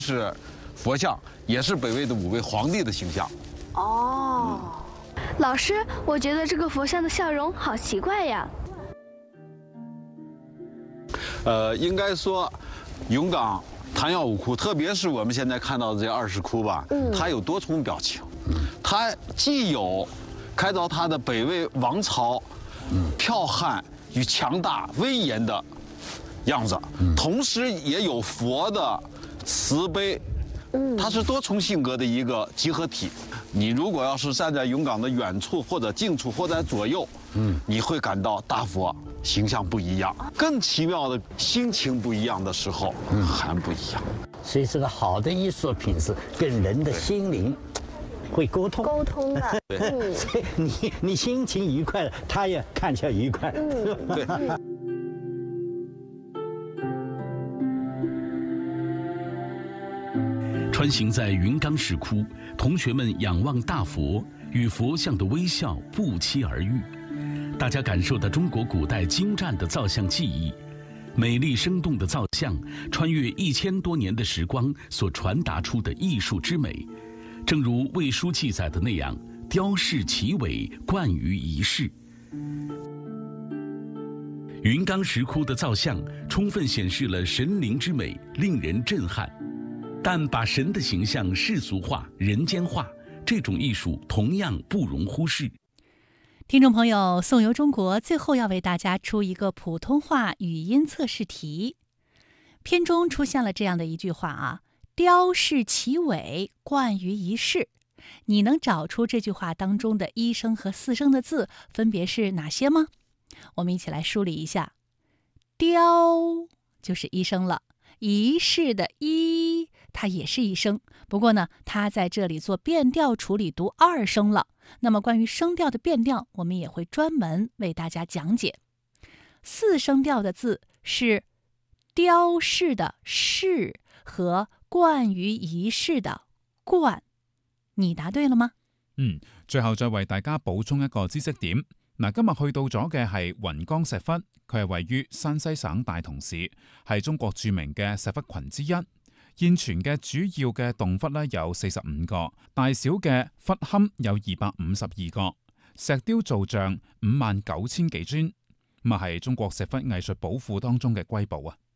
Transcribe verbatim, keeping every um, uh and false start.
是佛像，也是北魏的五位皇帝的形象。 哦，嗯、老师，我觉得这个佛像的笑容好奇怪呀。 呃，应该说，永岗昙曜五窟，特别是我们现在看到的这二十窟吧，嗯、它有多重表情，它既有开凿它的北魏王朝剽悍与强大威严的样子，同时也有佛的慈悲，它是多重性格的一个集合体。你如果要是站在永岗的远处或者近处或者左右，嗯，你会感到大佛形象不一样。更奇妙的心情不一样的时候，嗯，还不一样。 所以这个好的艺术品是跟人的心灵会沟通， 沟通的。 对，所以你你心情愉快了，他也看起来愉快。 嗯， 对。 穿行在云冈石窟，同学们仰望大佛，与佛像的微笑不期而遇。大家感受到中国古代精湛的造像技艺，美丽生动的造像穿越一千多年的时光所传达出的艺术之美，正如魏书记载的那样，雕饰奇伟，贯于一世。云冈石窟的造像充分显示了神灵之美，令人震撼。但把神的形象世俗化、人间化，这种艺术同样不容忽视。 听众朋友，颂游中国最后要为大家出一个普通话语音测试题。片中出现了这样的一句话啊：雕饰奇伟，贯于一世。你能找出这句话当中的一声和四声的字分别是哪些吗？我们一起来梳理一下。雕就是一声了，一世的一它也是一声，不过呢，它在这里做变调处理读二声了。那么关于声调的变调，我们也会专门为大家讲解。四声调的字是雕饰的饰和贯于一世的貫。你答對了嗎？ 嗯，最後再為大家補充一個知識點。嗱，今日去到咗嘅係雲岡石窟，佢係位於山西省大同市，係中國著名嘅石窟群之一。現存嘅主要嘅洞窟咧有四十五個，大小嘅窟龕有二百五十二個，石雕造像五萬九千幾尊，咁啊係中國石窟藝術寶庫當中嘅瑰寶啊！